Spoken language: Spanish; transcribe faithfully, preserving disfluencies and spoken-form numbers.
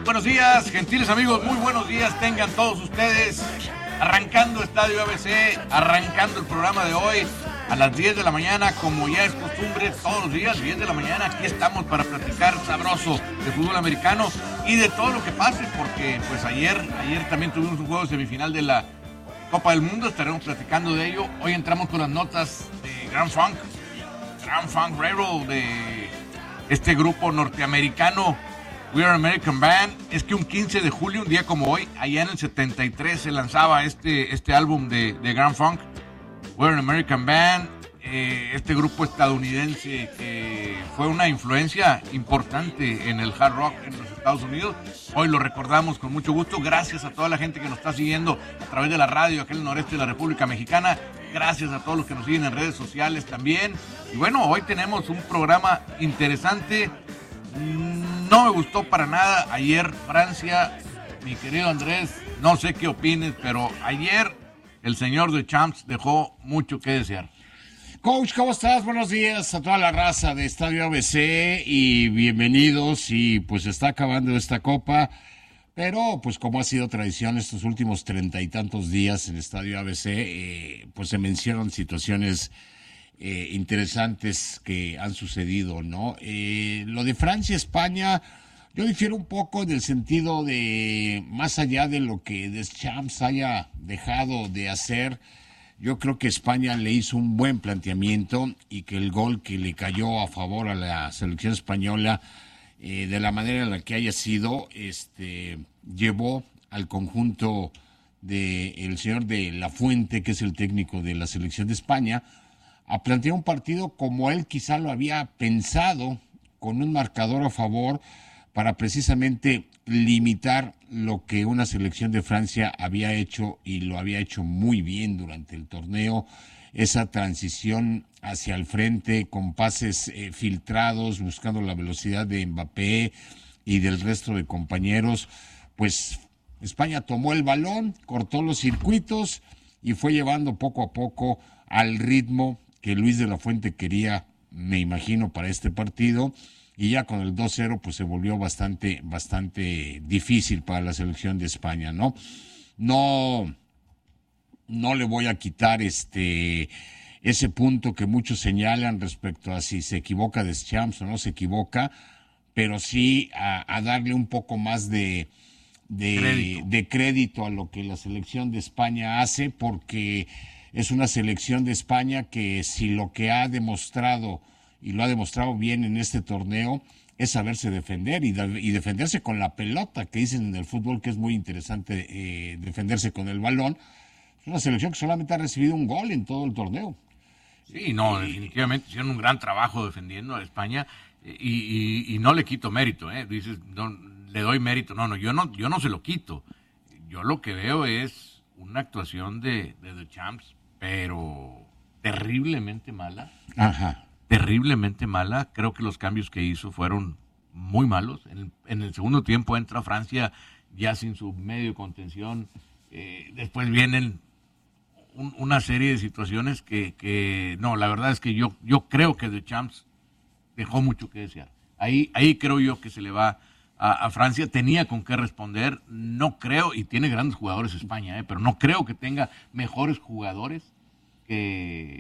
Buenos días, gentiles amigos, muy buenos días tengan todos ustedes. Arrancando Estadio A B C, arrancando el programa de hoy a las diez de la mañana, como ya es costumbre, todos los días, diez de la mañana, aquí estamos para platicar sabroso de fútbol americano y de todo lo que pase, porque pues ayer, ayer también tuvimos un juego de semifinal de la Copa del Mundo, estaremos platicando de ello. Hoy entramos con las notas de Grand Funk, Grand Funk Railroad, de este grupo norteamericano, We Are American Band. Es que un quince de julio, un día como hoy, allá en el setenta y tres, se lanzaba este, este álbum de, de Grand Funk, We Are American Band, eh, este grupo estadounidense que fue una influencia importante en el hard rock en los Estados Unidos. Hoy lo recordamos con mucho gusto. Gracias a toda la gente que nos está siguiendo a través de la radio aquí en el noreste de la República Mexicana. Gracias a todos los que nos siguen en redes sociales también. Y bueno, hoy tenemos un programa interesante. No me gustó para nada ayer Francia, mi querido Andrés, no sé qué opines, pero ayer el señor Deschamps dejó mucho que desear. Coach, ¿cómo estás? Buenos días a toda la raza de Estadio A B C y bienvenidos. Y pues está acabando esta copa, pero pues como ha sido tradición estos últimos treinta y tantos días en Estadio A B C, eh, pues se mencionan situaciones Eh, interesantes que han sucedido, ¿no? Eh, lo de Francia-España, yo difiero un poco en el sentido de, más allá de lo que Deschamps haya dejado de hacer, yo creo que España le hizo un buen planteamiento y que el gol que le cayó a favor a la selección española, eh, de la manera en la que haya sido, este, llevó al conjunto del señor de La Fuente, que es el técnico de la selección de España, a plantear un partido como él quizá lo había pensado, con un marcador a favor, para precisamente limitar lo que una selección de Francia había hecho, y lo había hecho muy bien durante el torneo, esa transición hacia el frente con pases eh, filtrados, buscando la velocidad de Mbappé y del resto de compañeros. Pues España tomó el balón, cortó los circuitos y fue llevando poco a poco al ritmo que Luis de la Fuente quería, me imagino, para este partido, y ya con el dos cero pues se volvió bastante, bastante difícil para la selección de España, ¿no? No, no le voy a quitar este ese punto que muchos señalan respecto a si se equivoca Deschamps o no se equivoca, pero sí a, a darle un poco más de, de, crédito. de crédito a lo que la selección de España hace, porque es una selección de España que, si lo que ha demostrado, y lo ha demostrado bien en este torneo, es saberse defender y, de, y defenderse con la pelota, que dicen en el fútbol que es muy interesante eh, defenderse con el balón. Es una selección que solamente ha recibido un gol en todo el torneo. Sí, no, y, definitivamente hicieron un gran trabajo defendiendo a España, y, y, y no le quito mérito, ¿eh? Dices, no, le doy mérito. No, no, yo no, yo no se lo quito. Yo lo que veo es una actuación de, de Deschamps, pero terriblemente mala. Ajá. Terriblemente mala. Creo que los cambios que hizo fueron muy malos. En, en el segundo tiempo entra Francia ya sin su medio de contención. Eh, después vienen un, una serie de situaciones que, que no, la verdad es que yo, yo creo que Deschamps dejó mucho que desear. Ahí, ahí creo yo que se le va a, a Francia. Tenía con qué responder. No creo, y tiene grandes jugadores España, eh, pero no creo que tenga mejores jugadores que